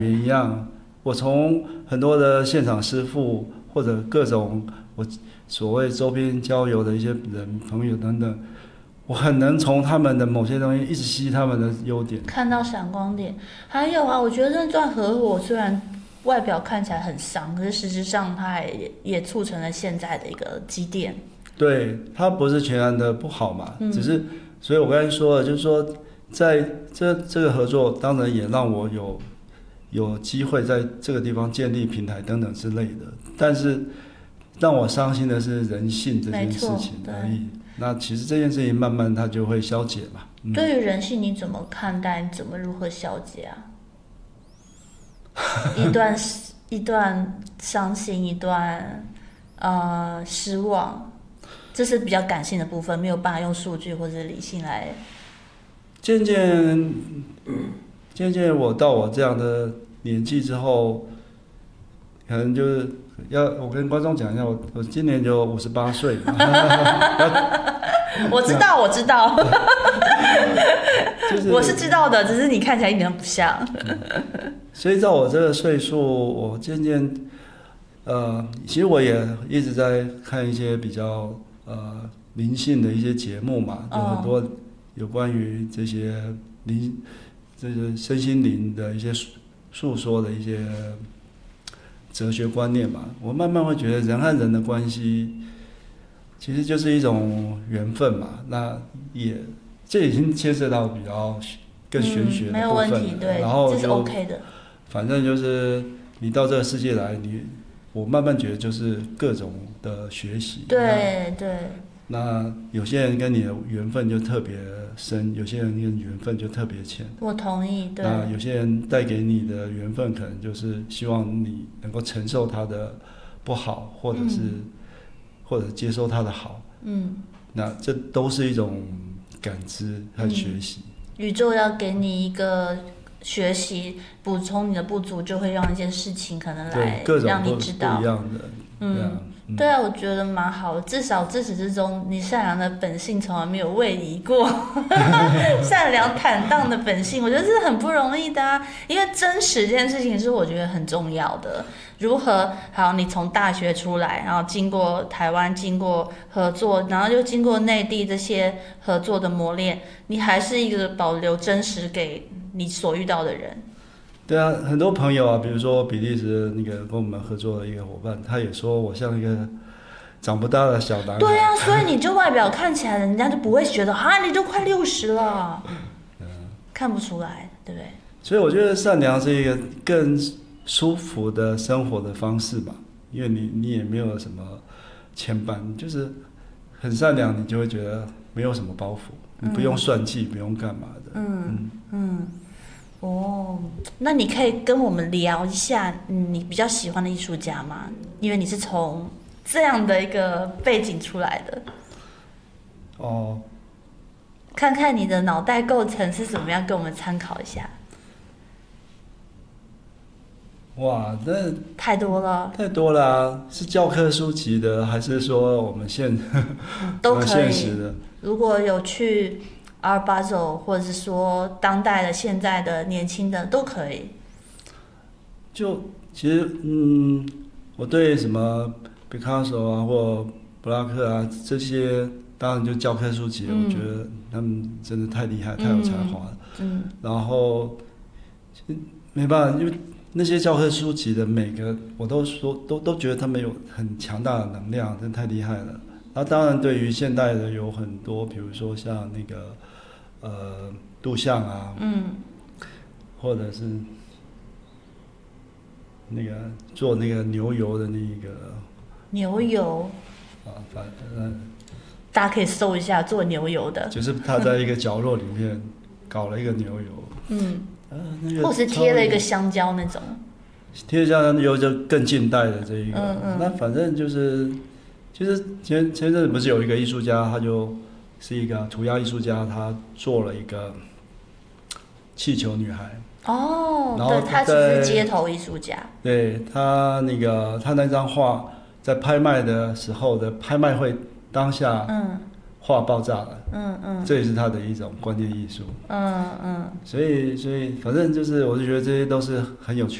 也一样，我从很多的现场师傅或者各种我所谓周边交流的一些人朋友等等，我很能从他们的某些东西一直吸他们的优点， 看到闪光点。还有啊，我觉得这段合伙虽然外表看起来很伤，可是实质上它也促成了现在的一个积淀。 对，它不是全然的不好嘛，只是，所以我刚才说了，就是说，在这个合作，当然也让我有机会在这个地方建立平台等等之类的，但是让我伤心的是人性这件事情而已。那其实这件事情慢慢它就会消解嘛。 对于人性你怎么看待？你怎么如何消解啊？一段伤心，一段失望，这是比较感性的部分，没有办法用数据或者理性来。 渐渐我到我这样的年纪之后，可能就是我跟观众讲一下，我今年就58岁。 我知道，我是知道的，只是你看起来一点都不像。 所以照我这个岁数，我渐渐其实我也一直在看一些比较灵性的一些节目嘛，就很多有关于这些身心灵的一些诉说的一些哲学观念嘛。我慢慢会觉得人和人的关系其实就是一种缘分嘛。那这已经牵涉到比较更玄学的部分了， 没有问题，对， 然后这是 OK 的。 反正就是你到这个世界来，我慢慢觉得就是各种的学习。 对。 那有些人跟你的缘分就特别深，有些人跟你缘分就特别浅。 我同意，对。 那有些人带给你的缘分，可能就是希望你能够承受他的不好，或者接受他的好。那这都是一种感知和学习。 宇宙要给你一个学习，补充你的不足，就会让一件事情可能来让你知道。 不一样的。 对啊，我觉得蛮好的，至少自始至终，你善良的本性从来没有位移过。善良坦荡的本性，我觉得是很不容易的啊。因为真实这件事情是我觉得很重要的。如何好？你从大学出来，然后经过台湾，经过合作，然后又经过内地这些合作的磨练，你还是一个保留真实给你所遇到的人。 对啊，很多朋友啊，比如说比利时那个跟我们合作的一个伙伴，他也说我像一个长不大的小男孩。 对啊，所以你就外表看起来，人家就不会觉得啊，你都快60了，看不出来，对不对？ 所以我觉得善良是一个更舒服的生活的方式吧，因为你也没有什么牵绊，你就是很善良，你就会觉得没有什么包袱，你不用算计，不用干嘛的。 那你可以跟我们聊一下你比较喜欢的艺术家吗？因为你是从这样的一个背景出来的。看看你的脑袋构成是怎么样，给我们参考一下。 哇，那太多了啊！是教科书籍的，还是说我们都可以现实的？ 如果有去Art Basel， 或者是说当代的、现在的、年轻的都可以。 就其实，我对什么毕卡索啊或布拉克啊这些，当然就教科书籍，我觉得他们真的太厉害，太有才华了。然后没办法，因为那些教科书籍的每个，我都觉得他们有很强大的能量，真的太厉害了。然后当然对于现代的有很多，比如说像那个杜象啊，或者是那个做那个牛油的那个牛油大家可以搜一下做牛油的， 就是他在一个角落里面搞了一个牛油， 或是贴了一个香蕉那种， 贴香蕉就更近代的这一个，那反正就是，其实前阵子不是有一个艺术家，他就是一个涂鸦艺术家，他做了一个气球女孩。 对，他其实是街头艺术家。 对，他那张画在拍卖的时候的拍卖会当下， 画爆炸了，这也是他的一种观念艺术，所以反正就是我就觉得这些都是很有趣。